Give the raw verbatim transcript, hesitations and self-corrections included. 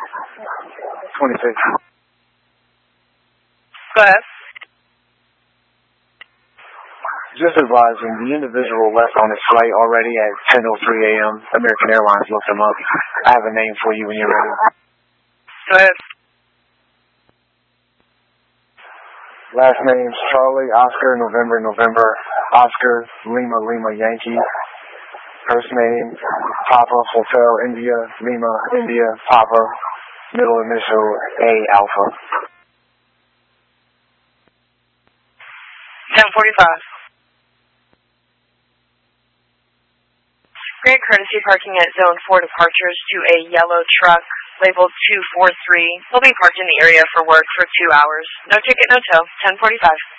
twenty-six. Go ahead. Just advising, the individual left on his flight already at ten oh three a.m. American Airlines looked him up. I have a name for you when you're ready. Go ahead. Last name's Charlie, Oscar, November, November, Oscar, Lima, Lima, Yankee. First name, Papa, Hotel, India, Lima, India, Papa. Middle initial, A, Alpha. ten forty-five. Grant courtesy parking at Zone four departures to a yellow truck labeled two four three. He'll be parked in the area for work for two hours. No ticket, no tow. ten forty-five.